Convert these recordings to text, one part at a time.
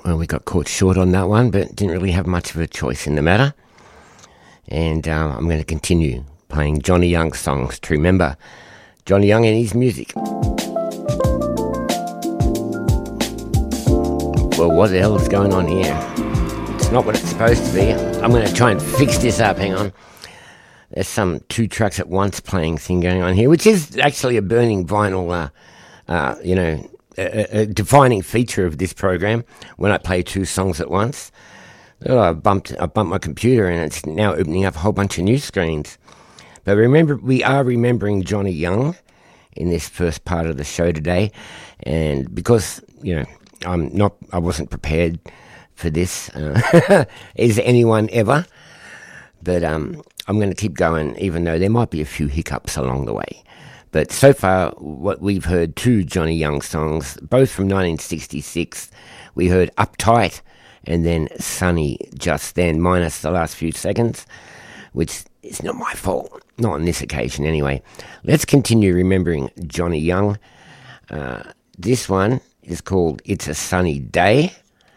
Well, we got caught short on that one, but didn't really have much of a choice in the matter. And I'm going to continue playing Johnny Young songs to remember Johnny Young and his music. Well, what the hell is going on here? It's not what it's supposed to be. I'm going to try and fix this up. Hang on. There's some 2 tracks at once playing thing going on here, which is actually a Burning Vinyl, a defining feature of this program when I play 2 songs at once. Oh, I bumped my computer and it's now opening up a whole bunch of new screens. But remember, we are remembering Johnny Young in this first part of the show today, and because I wasn't prepared for this. Is anyone ever? But I'm going to keep going, even though there might be a few hiccups along the way. But so far, what we've heard 2 Johnny Young songs, both from 1966. We heard Uptight and then Sunny Just Then, minus the last few seconds, which is not my fault. Not on this occasion, anyway. Let's continue remembering Johnny Young. This one is called It's a Sunny Day.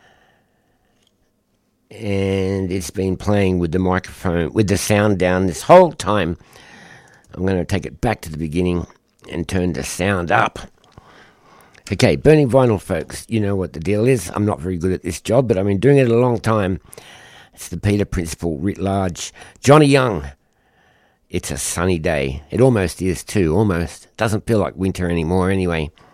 And it's been playing with the microphone, with the sound down this whole time. I'm going to take it back to the beginning and turn the sound up. Okay, Burning Vinyl, folks, you know what the deal is. I'm not very good at this job, but I've been doing it a long time. It's the Peter Principle writ large. Johnny Young, It's a Sunny Day. It almost is too, almost. Doesn't feel like winter anymore anyway.